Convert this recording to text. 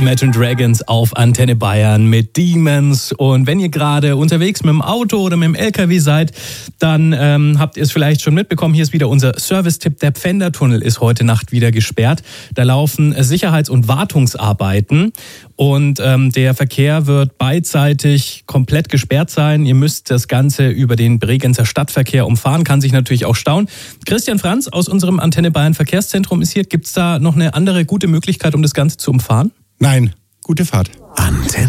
Imagine Dragons auf Antenne Bayern mit Demons. Und wenn ihr gerade unterwegs mit dem Auto oder mit dem LKW seid, dann habt ihr es vielleicht schon mitbekommen. Hier ist wieder unser Service-Tipp. Der Pfändertunnel ist heute Nacht wieder gesperrt. Da laufen Sicherheits- und Wartungsarbeiten. Und der Verkehr wird beidseitig komplett gesperrt sein. Ihr müsst das Ganze über den Bregenzer Stadtverkehr umfahren. Kann sich natürlich auch stauen. Christian Franz aus unserem Antenne Bayern Verkehrszentrum ist hier. Gibt es da noch eine andere gute Möglichkeit, um das Ganze zu umfahren? Nein, gute Fahrt. Antenne